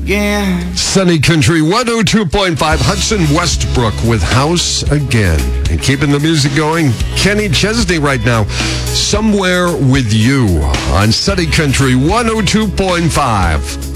again. Sunny Country 102.5, Hudson Westbrook with House Again. And keeping the music going, Kenny Chesney right now, Somewhere With You on Sunny Country 102.5.